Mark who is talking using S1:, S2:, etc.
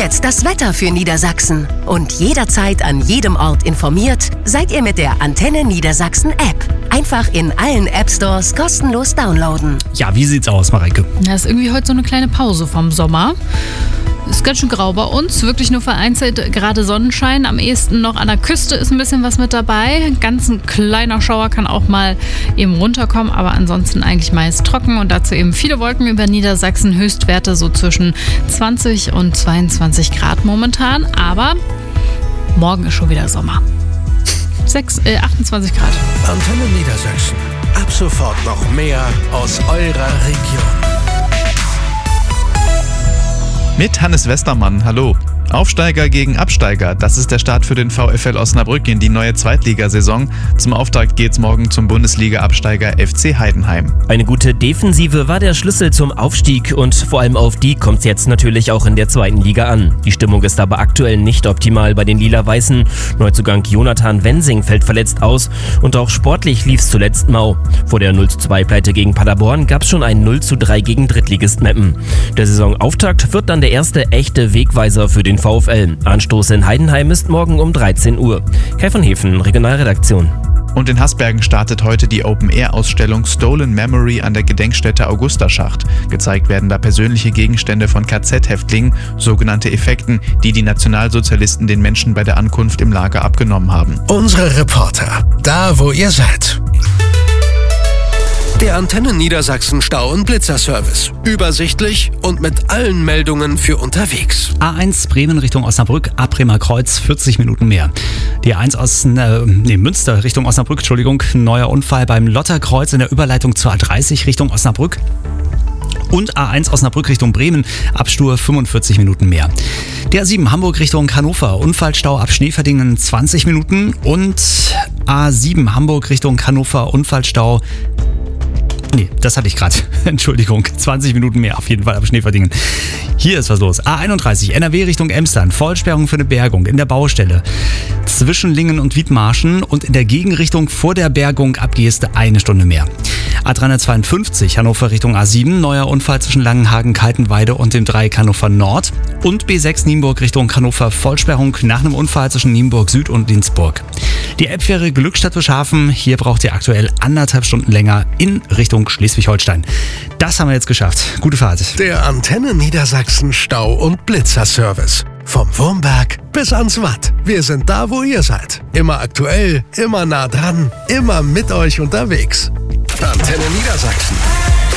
S1: jetzt das Wetter für Niedersachsen. Und jederzeit an jedem Ort informiert seid ihr mit der Antenne Niedersachsen App. Einfach in allen App-Stores kostenlos downloaden.
S2: Ja, wie sieht's aus, Mareike?
S3: Ja, ist irgendwie heute so eine kleine Pause vom Sommer. Ist ganz schön grau bei uns, wirklich nur vereinzelt gerade Sonnenschein. Am ehesten noch an der Küste ist ein bisschen was mit dabei. Ganz ein kleiner Schauer kann auch mal eben runterkommen, aber ansonsten eigentlich meist trocken und dazu eben viele Wolken über Niedersachsen. Höchstwerte so zwischen 20 und 22 Grad momentan, aber morgen ist schon wieder Sommer. 28 Grad.
S4: Antenne Niedersachsen. Ab sofort noch mehr aus eurer Region.
S5: Mit Hannes Westermann, hallo. Aufsteiger gegen Absteiger, das ist der Start für den VfL Osnabrück in die neue Zweitligasaison. Zum Auftakt geht's morgen zum Bundesliga-Absteiger FC Heidenheim.
S6: Eine gute Defensive war der Schlüssel zum Aufstieg und vor allem auf die kommt es jetzt natürlich auch in der zweiten Liga an. Die Stimmung ist aber aktuell nicht optimal bei den Lila-Weißen. Neuzugang Jonathan Wensing fällt verletzt aus und auch sportlich lief's zuletzt mau. Vor der 0:2-Pleite gegen Paderborn gab's schon ein 0:3 gegen Drittligist Meppen. Der Saisonauftakt wird dann der erste echte Wegweiser für den VfL. Anstoß in Heidenheim ist morgen um 13 Uhr. Kai von Hefen, Regionalredaktion.
S5: Und in Hasbergen startet heute die Open-Air-Ausstellung Stolen Memory an der Gedenkstätte Augusterschacht. Gezeigt werden da persönliche Gegenstände von KZ-Häftlingen, sogenannte Effekten, die die Nationalsozialisten den Menschen bei der Ankunft im Lager abgenommen haben.
S4: Unsere Reporter, da wo ihr seid. Der Antenne Niedersachsen Stau- und Blitzerservice. Übersichtlich und mit allen Meldungen für unterwegs.
S2: A1 Bremen Richtung Osnabrück, ab Bremer Kreuz 40 Minuten mehr. Die A1 aus Münster Richtung Osnabrück, neuer Unfall beim Lotterkreuz in der Überleitung zur A30 Richtung Osnabrück. Und A1 Osnabrück Richtung Bremen, ab Stur 45 Minuten mehr. Der A7 Hamburg Richtung Hannover, Unfallstau ab Schneeverdingen 20 Minuten. Und A7 Hamburg Richtung Hannover, Unfallstau. Nee, das hatte ich gerade. Entschuldigung, 20 Minuten mehr auf jeden Fall ab Schneeverdingen. Hier ist was los. A31 NRW Richtung Emstern. Vollsperrung für eine Bergung in der Baustelle. Zwischen Lingen und Wiedmarschen und in der Gegenrichtung vor der Bergung ab Geeste 1 Stunde mehr. A352 Hannover Richtung A7. Neuer Unfall zwischen Langenhagen, Kaltenweide und dem Dreieck Hannover Nord. Und B6 Nienburg Richtung Hannover. Vollsperrung nach einem Unfall zwischen Nienburg Süd und Linzburg. Die App wäre Glückstadt Beschafen. Hier braucht ihr aktuell 1,5 Stunden länger in Richtung Schleswig-Holstein. Das haben wir jetzt geschafft. Gute Fahrt.
S4: Der Antenne Niedersachsen Stau- und Blitzerservice. Vom Wurmberg bis ans Watt. Wir sind da, wo ihr seid. Immer aktuell, immer nah dran, immer mit euch unterwegs. Antenne Niedersachsen.